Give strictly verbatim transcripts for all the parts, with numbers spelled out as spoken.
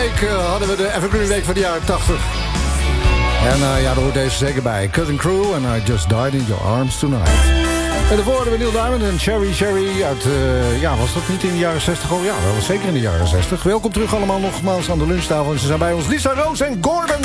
week uh, hadden we de Evergreen Week van de jaren tachtig. En uh, ja, daar hoort deze zeker bij. Cutting Crew and I Just Died in Your Arms Tonight. En daarvoor hadden we Neil Diamond en Cherry Cherry uit... Uh, ja, was dat niet in de jaren zestig? Oh ja, dat was zeker in de jaren zestig. Welkom terug allemaal nogmaals aan de lunchtafel. En ze zijn bij ons Lisa, Roos en Gordon.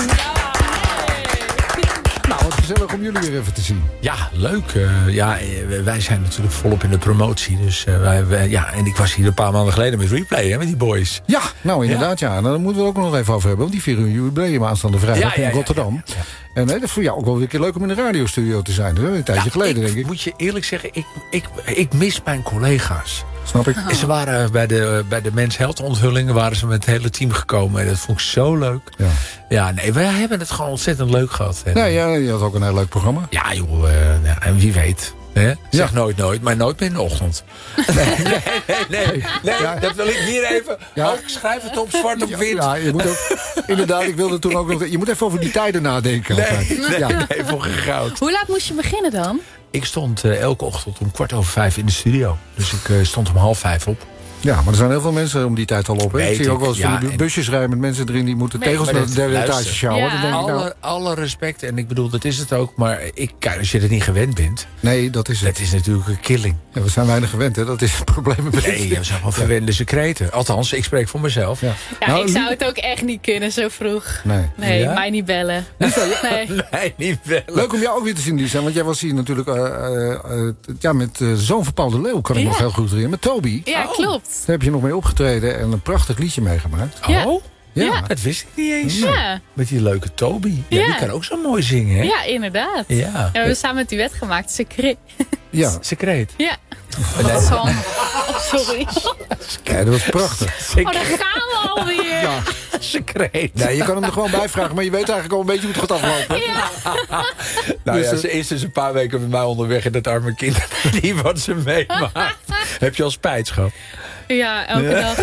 Nou, wat gezellig om jullie weer even te zien. Ja, leuk. Uh, ja, wij zijn natuurlijk volop in de promotie. Dus uh, wij, wij, ja, en ik was hier een paar maanden geleden met Replay, hè, met die boys. Ja, nou inderdaad, ja. ja. Nou, daar moeten we ook nog even over hebben. Want die vieren hun jubileum aanstaande vrijdag ja, ja, in Rotterdam. Ja, ja, ja. En nee, dat is voor jou ook wel weer een keer leuk om in de radiostudio te zijn. Een tijdje ja, geleden, ik, denk ik. Moet je eerlijk zeggen, ik, ik, ik mis mijn collega's. Snap ik. En ze waren bij de, bij de Mens Health onthullingen waren ze met het hele team gekomen. En dat vond ik zo leuk. Ja, ja nee, wij hebben het gewoon ontzettend leuk gehad. En, nee, ja, je had ook een heel leuk programma. Ja, joh. Uh, ja, en wie weet. Hè? Zeg ja. nooit nooit, maar nooit meer in de ochtend. Nee, nee, nee, nee, nee ja. Dat wil ik hier even. Ja. Ook schrijf het op zwart op wit. Ja, je moet ook, inderdaad, ik wilde toen ook nog... Je moet even over die tijden nadenken. Nee, nee, ja. nee, voor goud. Hoe laat moest je beginnen dan? Ik stond uh, elke ochtend om kwart over vijf in de studio. Dus ik uh, stond om half vijf op. Ja, maar er zijn heel veel mensen om die tijd al op. Hè? Ik zie ook wel eens ja, van die busjes rijden met mensen erin... die moeten tegels naar de derde etage sjouwen. Ja. Nou... Alle, alle respect, en ik bedoel, dat is het ook. Maar ik, kijk, als je er niet gewend bent... Nee, dat is het. Dat is natuurlijk een killing. Ja, we zijn weinig gewend, hè? Dat is het probleem. Nee, we zijn wel verwende secreten. Althans, ik spreek voor mezelf. Ja, ja nou, ik zou het ook echt niet kunnen zo vroeg. Nee, nee ja? mij niet bellen. Nee. nee, niet bellen. Leuk om jou ook weer te zien, Lisa. Want jij was hier natuurlijk uh, uh, uh, ja, met uh, Zoon van Paul de Leeuw. Kan ik ja. nog heel goed herinneren. Met Toby. Ja, oh. klopt. Daar heb je nog mee opgetreden en een prachtig liedje meegemaakt. Ja. Oh? Ja. Ja, dat wist ik niet eens. Ja. Met die leuke Toby. Ja, ja. Die kan ook zo mooi zingen, hè? Ja, inderdaad. Ja. Ja, we hebben samen het duet gemaakt, Secret. Ja. Secret. Ja. Oh, oh, sorry. Ja, dat was prachtig. Oh, daar gaan we alweer. Ja. Secret. Nee, je kan hem er gewoon bij vragen, maar je weet eigenlijk al een beetje hoe het gaat aflopen. Ja. Nou dus, ja, ze is dus een paar weken met mij onderweg en dat arme kind die wat ze meemaakt. Heb je al spijt, schat? Ja, elke ja. dag.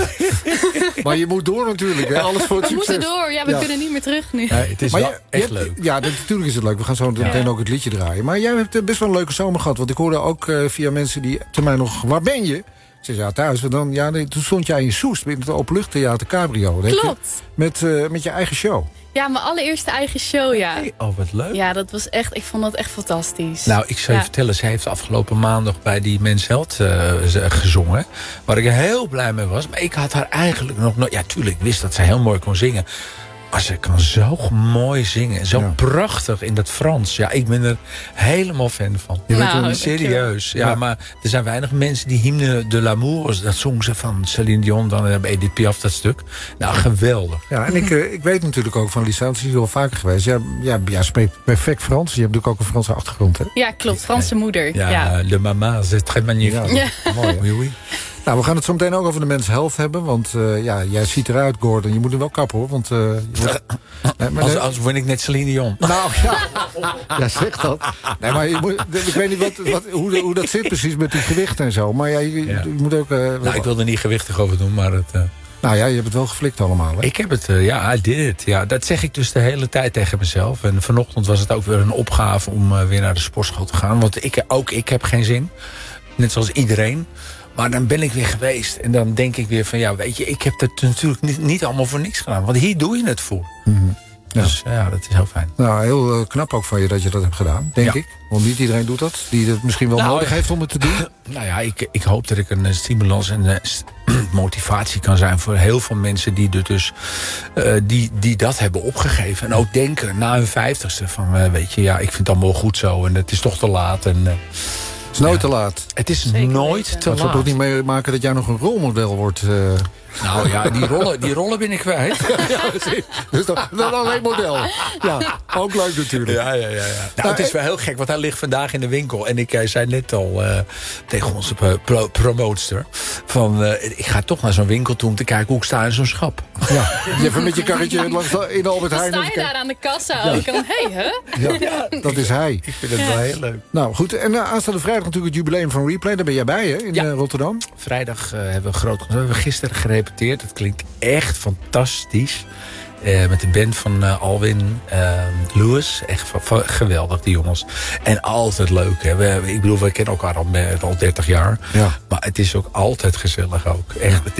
Maar je moet door natuurlijk, hè? Alles voor het we succes. We moeten door, ja, we ja. kunnen niet meer terug nu. Ja, het is maar wel je, echt je hebt, leuk. Ja, dat, natuurlijk is het leuk. We gaan zo meteen ja. ook het liedje draaien. Maar jij hebt best wel een leuke zomer gehad. Want ik hoorde ook uh, via mensen die te mij nog... Waar ben je? Ik zei, ja, thuis. En dan, ja, nee, toen stond jij in Soest in het Openluchttheater Cabrio. Klopt. Je, met, uh, met je eigen show. Ja, mijn allereerste eigen show, ja. Hey, oh, wat leuk. Ja, dat was echt, ik vond dat echt fantastisch. Nou, ik zou je ja. vertellen, zij heeft afgelopen maandag bij die Mens Health uh, gezongen. Waar ik heel blij mee was. Maar ik had haar eigenlijk nog nooit... Ja, tuurlijk, ik wist dat zij heel mooi kon zingen. Maar ze kan zo mooi zingen. Zo ja. prachtig in dat Frans. Ja, ik ben er helemaal fan van. Je nou, weet serieus. Ja, ja, maar er zijn weinig mensen die Hymne de l'amour... Dat zong ze van Céline Dion, dan bij Edith Piaf dat stuk. Nou, geweldig. Ja, en ik, uh, ik weet natuurlijk ook van Lisa, ze is al vaker geweest. Ja, ja, ja, spreekt perfect Frans. Je hebt natuurlijk ook een Franse achtergrond, hè? Ja, klopt. Franse moeder. Ja, ja. Le Mama, c'est très magnifique. Ja, ja. Mooi, oui, oui. Nou, we gaan het zo meteen ook over de Mens Health hebben. Want uh, ja, jij ziet eruit, Gordon. Je moet hem wel kappen, hoor. Want, uh, je wordt... nee, maar als, nee... als word ik net Céline Dion. Nou, ja. Ja, zeg dat. Nee, maar je moet, ik weet niet wat, wat, hoe, hoe dat zit precies met die gewicht en zo. Maar ja, je, ja. je moet ook... Uh, nou, ik wil er niet gewichtig over doen, maar het... Uh... Nou ja, je hebt het wel geflikt allemaal, hè? Ik heb het, uh, ja, I did it. Ja, dat zeg ik dus de hele tijd tegen mezelf. En vanochtend was het ook weer een opgave om uh, weer naar de sportschool te gaan. Want ik, ook ik heb geen zin. Net zoals iedereen. Maar dan ben ik weer geweest. En dan denk ik weer van, ja, weet je, ik heb het natuurlijk niet, niet allemaal voor niks gedaan. Want hier doe je het voor. Mm-hmm. Ja. Dus ja, dat is heel fijn. Nou, heel uh, knap ook van je dat je dat hebt gedaan, denk ja. ik. Want niet iedereen doet dat, die het misschien wel nou, nodig heeft om het te doen. Nou ja, ik, ik hoop dat ik een stimulans en een motivatie kan zijn voor heel veel mensen die, er dus, uh, die, die dat hebben opgegeven. En ook denken na hun vijftigste van, uh, weet je, ja, ik vind het allemaal goed zo. En het is toch te laat. En, uh, het is nooit ja. te laat. Het is Zeker nooit weten. te maar laat. Het zal toch niet meemaken dat jij nog een rolmodel wordt... Uh... Nou ja, die rollen, die rollen ben ik kwijt. Ja, dus dat is alleen model. Ja, ook leuk natuurlijk. Ja, ja, ja, ja. Nou, nou, het is wel heel gek, want hij ligt vandaag in de winkel. En ik uh, zei net al uh, tegen onze pro promootster... van uh, ik ga toch naar zo'n winkel toe om te kijken hoe ik sta in zo'n schap. Ja, je even met je karretje langs in de Albert Heijn. Dan sta je daar aan de kassa. Ja. Ik kan, hé, hey, hè? Huh? Ja, ja, dat is hij. Ik vind het ja. wel heel leuk. Nou goed, en uh, aanstaande vrijdag natuurlijk het jubileum van Replay. Daar ben jij bij, hè, in ja. uh, Rotterdam. Vrijdag uh, hebben we een groot... We hebben gisteren gerepeteerd. Het klinkt echt fantastisch. Uh, met de band van uh, Alwin uh, Lewis. Echt geweldig, die jongens. En altijd leuk. Hè. We, ik bedoel, we kennen elkaar al, al dertig jaar. Ja. Maar het is ook altijd gezellig ook. Echt,